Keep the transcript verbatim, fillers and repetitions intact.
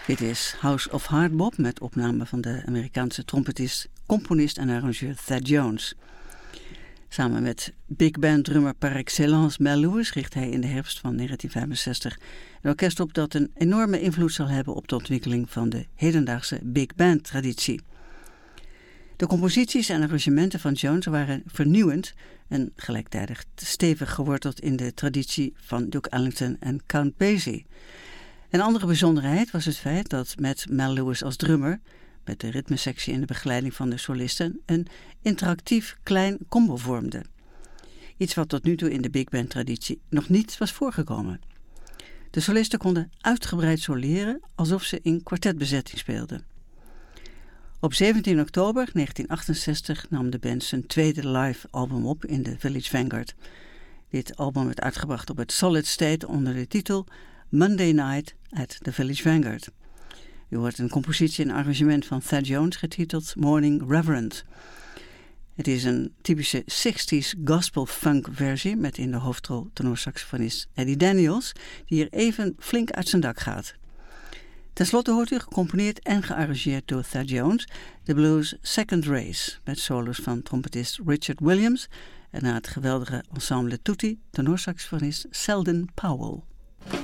Dit is House of Hardbop met opname van de Amerikaanse trompetist, componist en arrangeur Thad Jones. Samen met big band drummer par excellence Mel Lewis richt hij in de herfst van negentien vijfenzestig een orkest op dat een enorme invloed zal hebben op de ontwikkeling van de hedendaagse big band traditie. De composities en arrangementen van Jones waren vernieuwend en gelijktijdig stevig geworteld in de traditie van Duke Ellington en Count Basie. Een andere bijzonderheid was het feit dat met Mel Lewis als drummer, met de ritmesectie en de begeleiding van de solisten, een interactief klein combo vormde. Iets wat tot nu toe in de big band traditie nog niet was voorgekomen. De solisten konden uitgebreid soleren alsof ze in kwartetbezetting speelden. Op zeventien oktober negentien achtenzestig nam de band zijn tweede live album op in de Village Vanguard. Dit album werd uitgebracht op het Solid State onder de titel Monday Night at the Village Vanguard. U hoort een compositie en arrangement van Thad Jones getiteld Morning Reverend. Het is een typische zestig's gospel funk versie met in de hoofdrol tenorsaxofonist Eddie Daniels, die hier even flink uit zijn dak gaat. Ten slotte hoort u gecomponeerd en gearrangeerd door Thad Jones de blues Second Race met solos van trompetist Richard Williams en na het geweldige ensemble Tutti tenorsaxofonist Selden Powell.